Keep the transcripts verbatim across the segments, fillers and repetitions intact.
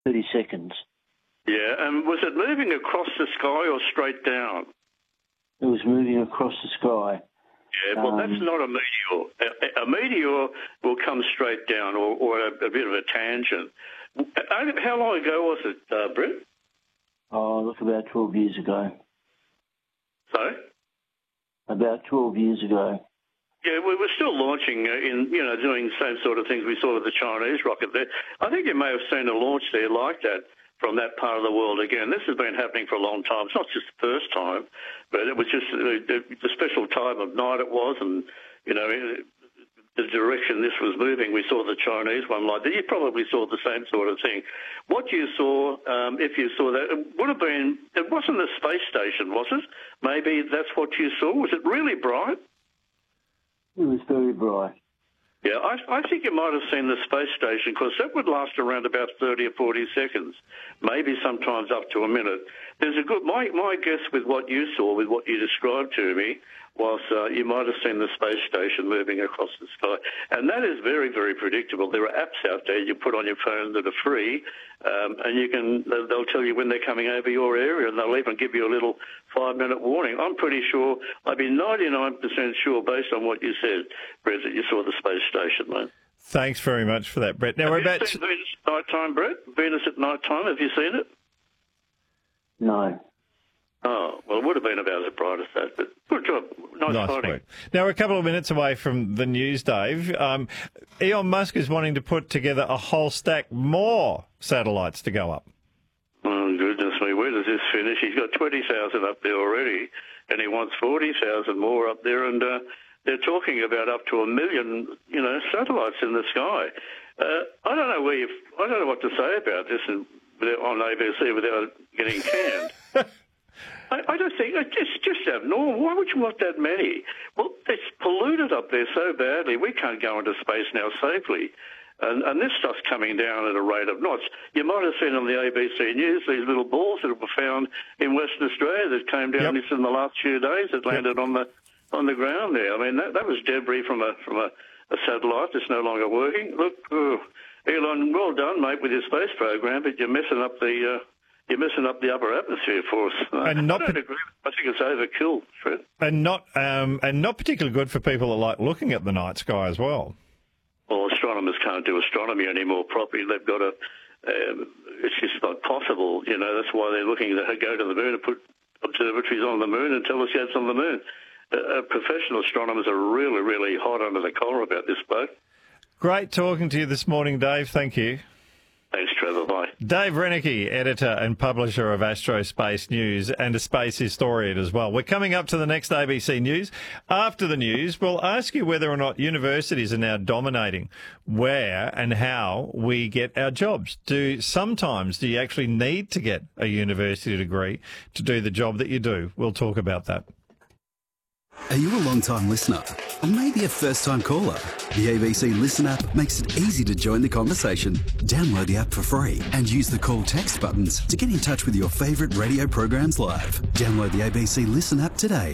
thirty seconds. Yeah, and was it moving across the sky or straight down? It was moving across the sky. Yeah, well, um, that's not a meteor. A, a meteor will come straight down, or, or a, a bit of a tangent. How long ago was it, uh, Brett? Oh, look, about twelve years ago. Sorry? About twelve years ago. Yeah, we were still launching uh, in, you know, doing the same sort of things we saw with the Chinese rocket there. I think you may have seen a launch there like that from that part of the world again. This has been happening for a long time. It's not just the first time, but it was just uh, the, the special time of night it was, and, you know, the direction this was moving. We saw the Chinese one like that. You probably saw the same sort of thing. What you saw, um, if you saw that, it would have been, it wasn't the space station, was it? Maybe that's what you saw. Was it really bright? It was very bright. Yeah, I, I think you might have seen the space station, because that would last around about thirty or forty seconds, maybe sometimes up to a minute. There's a good, my, my guess with what you saw, with what you described to me, was uh, you might have seen the space station moving across the sky. And that is very, very predictable. There are apps out there you put on your phone that are free, um, and you can, they'll tell you when they're coming over your area, and they'll even give you a little five-minute warning. I'm pretty sure, I'd be ninety-nine percent sure, based on what you said, Brett, that you saw the space station, mate. Thanks very much for that, Brett. Now, have we're you about seen Venus at night time, Brett? Venus at night time, have you seen it? No. Oh, well, it would have been about as bright as that, but good job. Nice, nice fighting. work. Now, we're a couple of minutes away from the news, Dave. Um, Elon Musk is wanting to put together a whole stack more satellites to go up. Oh, goodness me, where does this finish? He's got twenty thousand up there already, and he wants forty thousand more up there, and uh, they're talking about up to a million, you know, satellites in the sky. Uh, I don't know where you, I don't know what to say about this and, on A B C without getting canned. I, I don't think, it's just abnormal. Why would you want that many? Well, it's polluted up there so badly, we can't go into space now safely. And, and this stuff's coming down at a rate of knots. You might have seen on the A B C News these little balls that were found in Western Australia that came down Yep. just in the last few days that landed yep. on the on the ground there. I mean, that, that was debris from a from a, a satellite that's no longer working. Look, oh, Elon, well done, mate, with your space program, but you're messing up the... Uh, You're messing up the upper atmosphere for us. And not I don't agree. I think it's overkill, Fred. And not um, and not particularly good for people that like looking at the night sky as well. Well, astronomers can't do astronomy anymore properly. They've got to. Um, it's just not possible. You know, that's why they're looking to go to the moon and put observatories on the moon and telescopes on the moon. Uh, professional astronomers are really, really hot under the collar about this, bloke. Great talking to you this morning, Dave. Thank you. Thanks, Trevor. Bye. Dave Reneke, editor and publisher of Astrospace News and a space historian as well. We're coming up to the next A B C News. After the news, we'll ask you whether or not universities are now dominating where and how we get our jobs. Do sometimes do you actually need to get a university degree to do the job that you do? We'll talk about that. Are you a long-time listener? Or maybe a first-time caller? The A B C Listen app makes it easy to join the conversation. Download the app for free and use the call text buttons to get in touch with your favourite radio programs live. Download the A B C Listen app today.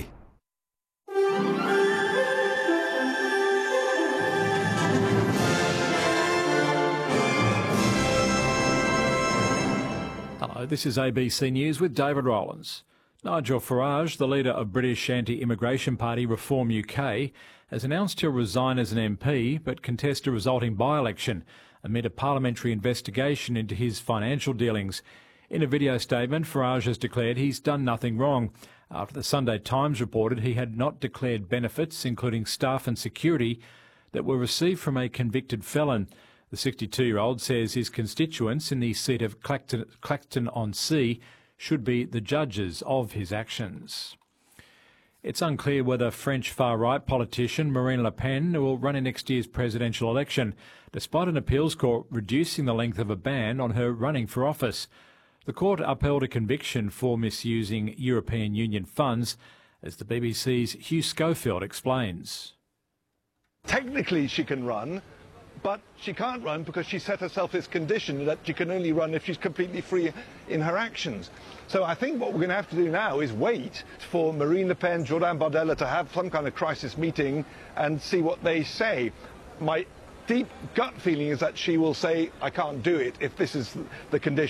Hello, this is A B C News with David Rowlands. Nigel Farage, the leader of British anti-immigration party Reform U K, has announced he'll resign as an M P but contest a resulting by-election amid a parliamentary investigation into his financial dealings. In a video statement, Farage has declared he's done nothing wrong after the Sunday Times reported he had not declared benefits, including staff and security, that were received from a convicted felon. The sixty-two-year-old says his constituents in the seat of Clacton, Clacton-on-Sea should be the judges of his actions. It's unclear whether French far-right politician Marine Le Pen will run in next year's presidential election, despite an appeals court reducing the length of a ban on her running for office. The court upheld a conviction for misusing European Union funds, as the B B C's Hugh Schofield explains. Technically she can run, but she can't run because she set herself this condition that she can only run if she's completely free in her actions. So I think what we're going to have to do now is wait for Marine Le Pen, Jordan Bardella to have some kind of crisis meeting and see what they say. My deep gut feeling is that she will say, I can't do it if this is the condition.